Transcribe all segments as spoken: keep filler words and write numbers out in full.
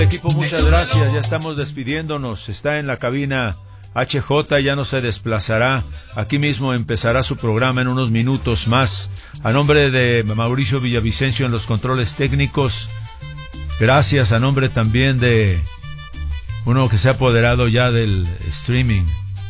Equipo, muchas gracias, ya estamos despidiéndonos. Está en la cabina H J, ya no se desplazará. Aquí mismo empezará su programa en unos minutos más. A nombre de Mauricio Villavicencio en los controles técnicos, gracias. A nombre también de uno que se ha apoderado ya del streaming,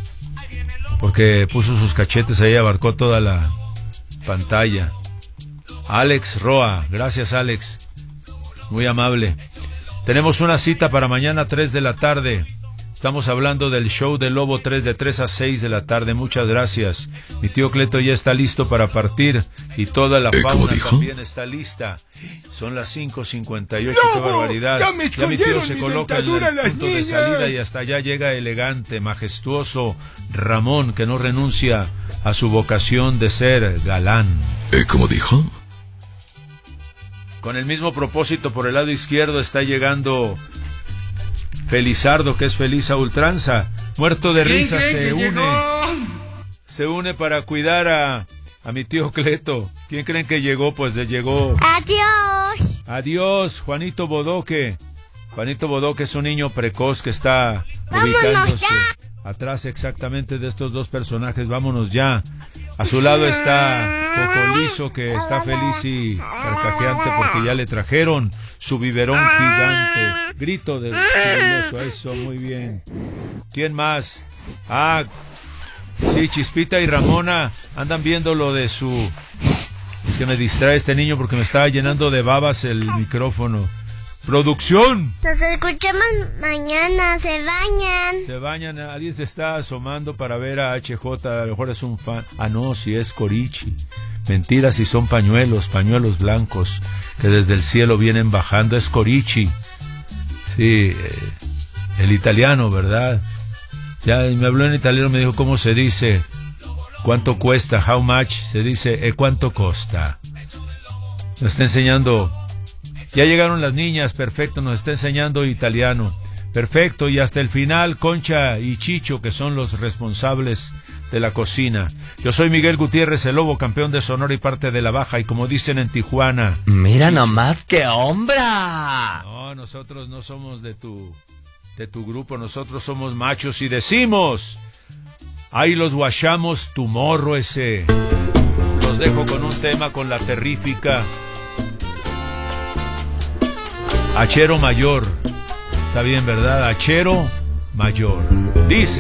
porque puso sus cachetes ahí, abarcó toda la pantalla. Alex Roa, gracias Alex, muy amable. Tenemos una cita para mañana tres de la tarde. Estamos hablando del show del Lobo tres de tres a seis de la tarde. Muchas gracias. Mi tío Cleto ya está listo para partir y toda la ¿Eh, fauna también está lista. Son las cinco cincuenta y ocho, qué barbaridad. Ya, me ya mi tío se mi coloca en el punto de salida y hasta allá llega elegante, majestuoso Ramón, que no renuncia a su vocación de ser galán. ¿Eh, cómo dijo? Con el mismo propósito, por el lado izquierdo está llegando Felizardo, que es feliz a ultranza. Muerto de risa, se une. Llegó? Se une para cuidar a, a mi tío Cleto. ¿Quién creen que llegó? Pues le llegó. Adiós. Adiós, Juanito Bodoque. Juanito Bodoque es un niño precoz que está Vámonos ubicándose ya. atrás exactamente de estos dos personajes. Vámonos ya. A su lado está Cocolizo, que está feliz y carcajeante porque ya le trajeron su biberón gigante. Grito de eso, eso, muy bien. ¿Quién más? Ah, sí, Chispita y Ramona andan viendo lo de su... Es que me distrae este niño porque me estaba llenando de babas el micrófono. ¡Producción! Nos escuchamos mañana, se bañan. Se bañan, alguien se está asomando para ver a H J, a lo mejor es un fan. Ah, no, si es Corichi. Mentira, si son pañuelos, pañuelos blancos que desde el cielo vienen bajando. Es Corichi. Sí, eh, el italiano, ¿verdad? Ya me habló en italiano, me dijo cómo se dice, cuánto cuesta, how much, se dice, eh, cuánto costa. Nos está enseñando... Ya llegaron las niñas, perfecto, nos está enseñando italiano. Perfecto, y hasta el final, Concha y Chicho, que son los responsables de la cocina. Yo soy Miguel Gutiérrez, el Lobo, campeón de Sonora y parte de la Baja, y como dicen en Tijuana... ¡Mira Chicho. Nomás qué hombra! No, nosotros no somos de tu, de tu grupo, nosotros somos machos y decimos... Ahí los guachamos, tu morro ese. Los dejo con un tema con la terrífica... Achero Mayor. Está bien, ¿verdad? Achero Mayor. Dice...